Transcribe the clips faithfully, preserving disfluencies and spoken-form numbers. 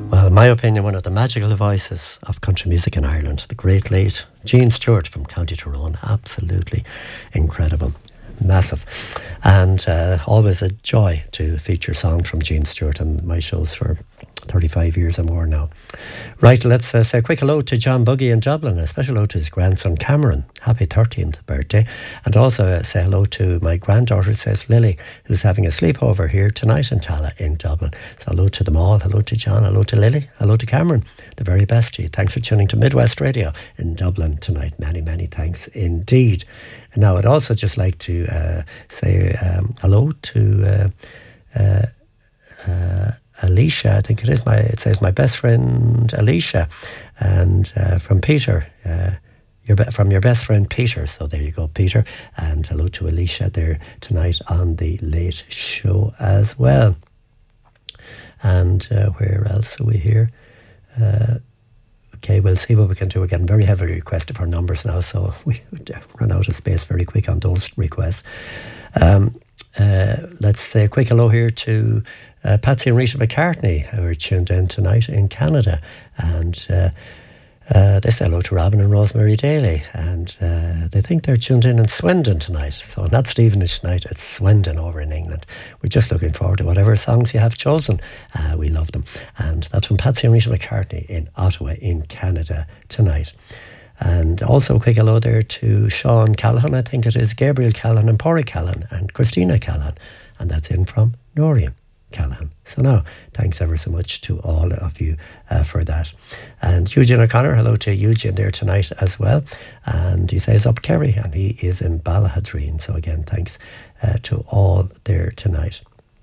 Well, in my opinion, one of the magical voices of country music in Ireland, the great late Gene Stewart from County Tyrone. Absolutely incredible. Massive. And uh, always a joy to feature songs from Gene Stewart on my shows for thirty-five years or more now. Right, let's uh, say a quick hello to John Buggy in Dublin. A special hello to his grandson Cameron. Happy thirteenth birthday. And also uh, say hello to my granddaughter, says Lily, who's having a sleepover here tonight in Tala in Dublin. So hello to them all. Hello to John. Hello to Lily. Hello to Cameron. The very best to you. Thanks for tuning to Midwest Radio in Dublin tonight. Many, many thanks indeed. And now I'd also just like to uh, say um, hello to uh, uh, uh, Alicia. I think it is my, it says my best friend Alicia, and uh, from Peter, uh, your be- from your best friend Peter. So there you go, Peter, and hello to Alicia there tonight on the Late Show as well. And uh, where else are we here? Uh, okay, we'll see what we can do. We're getting very heavily requested for numbers now, so we run out of space very quick on those requests. Um, uh, let's say a quick hello here to uh, Patsy and Rita McCartney, who are tuned in tonight in Canada. And uh, uh, they say hello to Robin and Rosemary Daly. And uh, they think they're tuned in in Swindon tonight. So not Stevenage tonight, it's Swindon over in England. We're just looking forward to whatever songs you have chosen. Uh, we love them. And that's from Patsy and Rita McCartney in Ottawa in Canada tonight. And also a quick hello there to Sean Callahan, I think it is, Gabriel Callahan and Porry Callahan and Christina Callahan. And that's in from Noreen Callahan. So now, thanks ever so much to all of you uh, for that. And Eugene O'Connor, hello to Eugene there tonight as well. And he says up Kerry, and he is in Ballahadreen. So again, thanks uh, to all there tonight.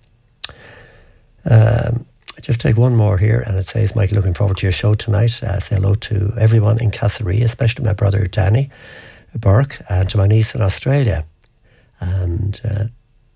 Um, just take one more here, and it says, Mike, looking forward to your show tonight. Uh, say hello to everyone in Castlerea, especially my brother Danny Burke, and to my niece in Australia. And uh,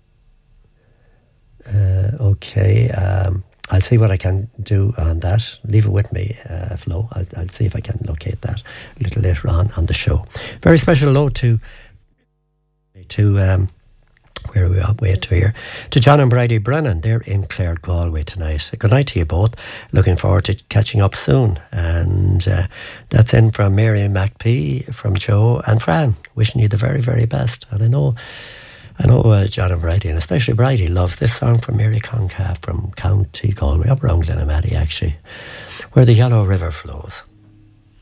uh, okay, um, I'll see what I can do on that. Leave it with me, uh, Flo. I'll, I'll see if I can locate that a little later on on the show. Very special hello to to um, where are we up way to here? To John and Bridie Brennan. They're in Clare, Galway tonight. Good night to you both. Looking forward to catching up soon. And uh, that's in from Mary and MacP, from Joe and Fran. Wishing you the very, very best. And I know I know uh, John and Bridie, and especially Bridie, loves this song from Mary Concalf from County Galway, up around Glenamaddy actually, where the Yellow River flows.